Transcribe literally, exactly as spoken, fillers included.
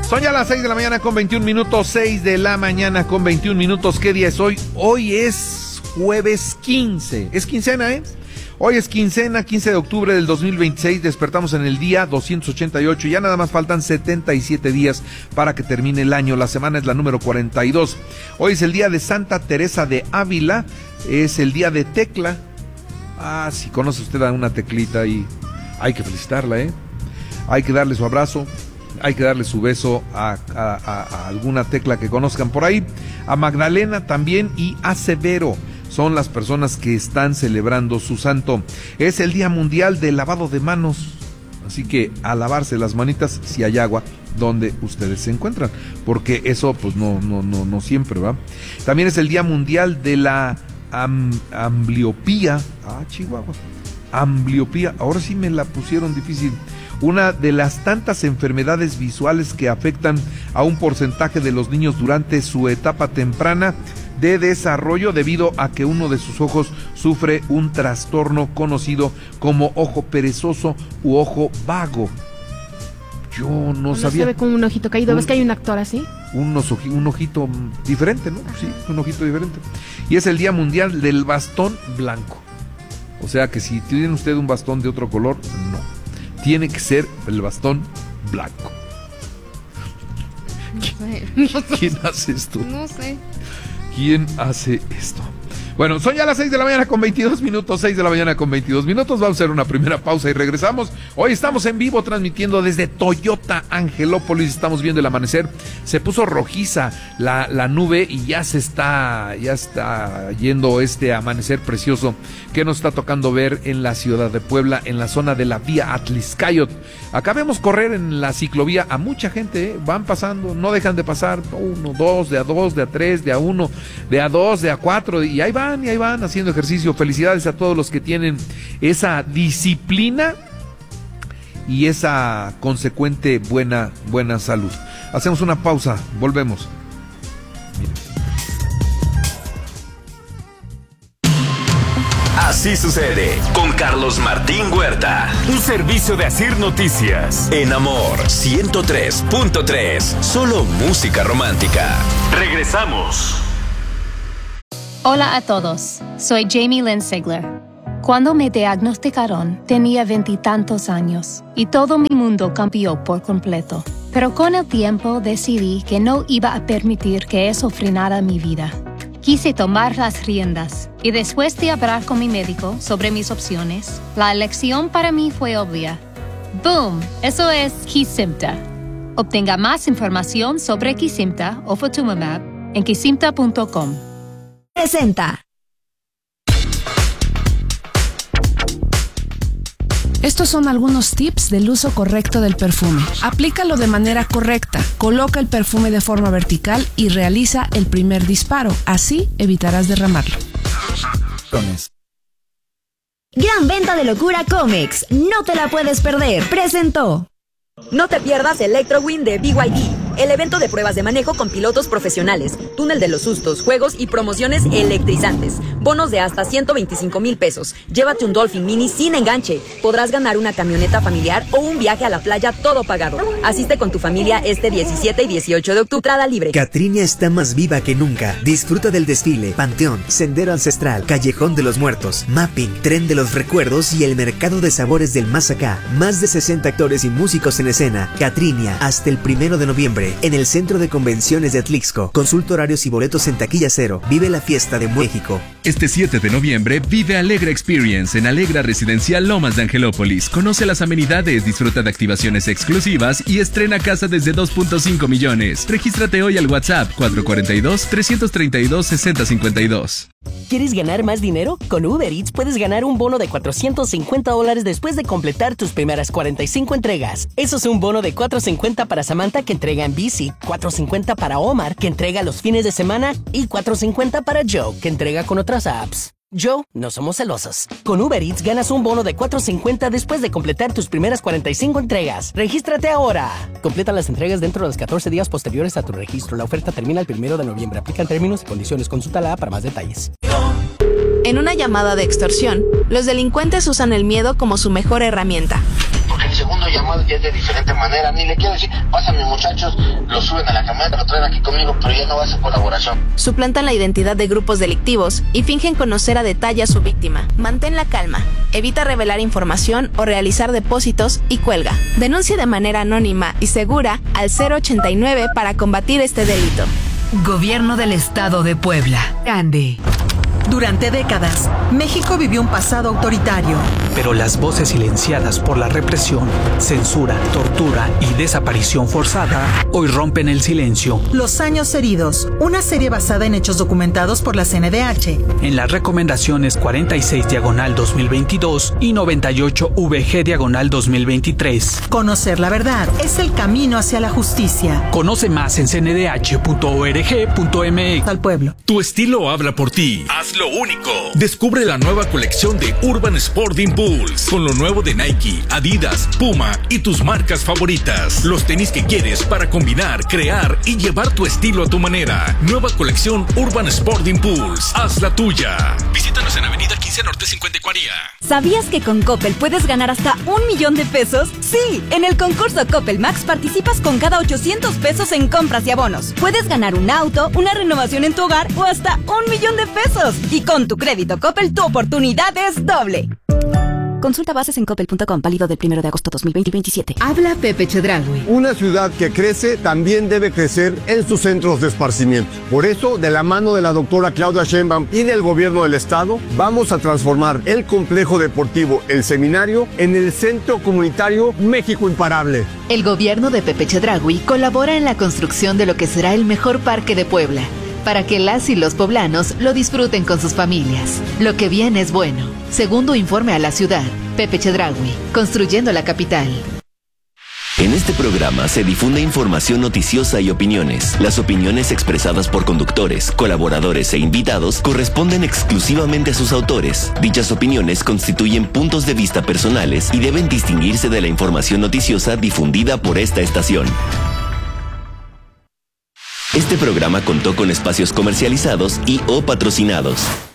Son ya las seis de la mañana con veintiún minutos, seis de la mañana con veintiún minutos. ¿Qué día es hoy? Hoy es jueves quince. Es quincena, ¿eh? Hoy es quincena, quince de octubre del dos mil veintiséis. Despertamos en el día doscientos ochenta y ocho. Ya nada más faltan setenta y siete días para que termine el año. La semana es la número cuarenta y dos. Hoy es el día de Santa Teresa de Ávila. Es el día de Tecla. Ah, si conoce usted a una Teclita ahí, hay que felicitarla, ¿eh? Hay que darle su abrazo. Hay que darle su beso a, a, a, a alguna Tecla que conozcan por ahí. A Magdalena también y a Severo. Son las personas que están celebrando su santo. Es el Día Mundial del Lavado de Manos. Así que a lavarse las manitas si hay agua donde ustedes se encuentran. Porque eso pues no, no, no, no siempre, ¿va? También es el Día Mundial de la am, ambliopía. Ah, Chihuahua. Ambliopía. Ahora sí me la pusieron difícil. Una de las tantas enfermedades visuales que afectan a un porcentaje de los niños durante su etapa temprana de desarrollo debido a que uno de sus ojos sufre un trastorno conocido como ojo perezoso u ojo vago. Yo no Cuando sabía. Se ve con un ojito caído. Un, ¿Ves que hay un actor así? Un, oji, un ojito diferente, ¿no? Sí, un ojito diferente. Y es el Día Mundial del Bastón Blanco. O sea que si tiene usted un bastón de otro color, no. Tiene que ser el bastón blanco. No sé. No sé. ¿Quién hace esto? No sé. ¿Quién hace esto? Bueno, son ya las seis de la mañana con veintidós minutos, seis de la mañana con veintidós minutos. Vamos a hacer una primera pausa y regresamos. Hoy estamos en vivo transmitiendo desde Toyota Angelópolis. Estamos viendo el amanecer. Se puso rojiza la, la nube y ya se está, ya está yendo este amanecer precioso que nos está tocando ver en la ciudad de Puebla, en la zona de la vía Atliscayot. Acá vemos correr en la ciclovía a mucha gente, ¿eh? Van pasando, no dejan de pasar, uno, dos, de a dos, de a tres, de a uno, de a dos, de a cuatro, y ahí van, y ahí van haciendo ejercicio. Felicidades a todos los que tienen esa disciplina y esa consecuente buena, buena salud. Hacemos una pausa, volvemos. Mira. Así sucede con Carlos Martín Huerta. Un servicio de Asir Noticias. En Amor ciento tres punto tres. Solo música romántica. Regresamos. Hola a todos. Soy Jamie Lynn Sigler. Cuando me diagnosticaron, tenía veintitantos años y todo mi mundo cambió por completo. Pero con el tiempo decidí que no iba a permitir que eso frenara mi vida. Quise tomar las riendas y después de hablar con mi médico sobre mis opciones, la elección para mí fue obvia. ¡Boom! Eso es Kesimpta. Obtenga más información sobre Kesimpta o Ofatumumab en kesimpta punto com. Presenta. Estos son algunos tips del uso correcto del perfume. Aplícalo de manera correcta. Coloca el perfume de forma vertical y realiza el primer disparo. Así evitarás derramarlo. Gran venta de locura Comex. No te la puedes perder. Presentó. No te pierdas Electrowind de B Y D, el evento de pruebas de manejo con pilotos profesionales, túnel de los sustos, juegos y promociones electrizantes. Bonos de hasta ciento veinticinco mil pesos. Llévate un Dolphin Mini sin enganche. Podrás ganar una camioneta familiar o un viaje a la playa todo pagado. Asiste con tu familia este diecisiete y dieciocho de octubre. Entrada libre. Catrinia está más viva que nunca. Disfruta del desfile, panteón, sendero ancestral, callejón de los muertos, mapping, tren de los recuerdos y el mercado de sabores del más acá. Más de sesenta actores y músicos en escena. Catrinia, hasta el primero de noviembre, en el Centro de Convenciones de Atlixco. Consulta horarios y boletos en Taquilla Cero. Vive la fiesta de México. Este siete de noviembre, vive Alegra Experience en Alegra Residencial Lomas de Angelópolis. Conoce las amenidades, disfruta de activaciones exclusivas y estrena casa desde dos punto cinco millones. Regístrate hoy al WhatsApp cuatro cuatro dos, tres tres dos, seis cero cinco dos. ¿Quieres ganar más dinero? Con Uber Eats puedes ganar un bono de cuatrocientos cincuenta dólares después de completar tus primeras cuarenta y cinco entregas. Eso es un bono de cuatrocientos cincuenta para Samantha, que entrega en bici, cuatrocientos cincuenta para Omar, que entrega los fines de semana, y cuatrocientos cincuenta para Joe, que entrega con otras apps. Joe, no somos celosos. Con Uber Eats ganas un bono de cuatrocientos cincuenta después de completar tus primeras cuarenta y cinco entregas. ¡Regístrate ahora! Completa las entregas dentro de los catorce días posteriores a tu registro. La oferta termina el primero de noviembre. Aplican términos y condiciones. Consulta la app para más detalles. En una llamada de extorsión, los delincuentes usan el miedo como su mejor herramienta. Porque el segundo llamado ya es de diferente manera. Ni le quiero decir, pásame muchachos, lo suben a la camioneta, lo traen aquí conmigo, pero ya no va a ser colaboración. Suplantan la identidad de grupos delictivos y fingen conocer a detalle a su víctima. Mantén la calma, evita revelar información o realizar depósitos y cuelga. Denuncia de manera anónima y segura al cero ochenta y nueve para combatir este delito. Gobierno del Estado de Puebla. Grande. Durante décadas, México vivió un pasado autoritario. Pero las voces silenciadas por la represión, censura, tortura y desaparición forzada hoy rompen el silencio. Los años heridos, una serie basada en hechos documentados por la C N D H. En las recomendaciones cuarenta y seis diagonal dos mil veintidós y noventa y ocho V G diagonal dos mil veintitrés. Conocer la verdad es el camino hacia la justicia. Conoce más en c n d h punto org punto m x. Al pueblo. Tu estilo habla por ti. Haz lo único. Descubre la nueva colección de Urban Sport Impulse con lo nuevo de Nike, Adidas, Puma y tus marcas favoritas. Los tenis que quieres para combinar, crear y llevar tu estilo a tu manera. Nueva colección Urban Sport Impulse. Haz la tuya. Visítanos en Avenida quince Norte cincuenta y cuatro. ¿Sabías que con Coppel puedes ganar hasta un millón de pesos? Sí, en el concurso Coppel Max participas con cada ochocientos pesos en compras y abonos. Puedes ganar un auto, una renovación en tu hogar o hasta un millón de pesos. Y con tu crédito Coppel, tu oportunidad es doble. Consulta bases en coppel punto com, válido del primero de agosto dos mil veinte y veintisiete. Habla Pepe Chedraui. Una ciudad que crece también debe crecer en sus centros de esparcimiento. Por eso, de la mano de la doctora Claudia Sheinbaum y del gobierno del estado, vamos a transformar el complejo deportivo El Seminario en el Centro Comunitario México Imparable. El gobierno de Pepe Chedraui colabora en la construcción de lo que será el mejor parque de Puebla, para que las y los poblanos lo disfruten con sus familias. Lo que viene es bueno. Segundo informe a la ciudad, Pepe Chedraui, construyendo la capital. En este programa se difunde información noticiosa y opiniones. Las opiniones expresadas por conductores, colaboradores e invitados corresponden exclusivamente a sus autores. Dichas opiniones constituyen puntos de vista personales y deben distinguirse de la información noticiosa difundida por esta estación. Este programa contó con espacios comercializados y o patrocinados.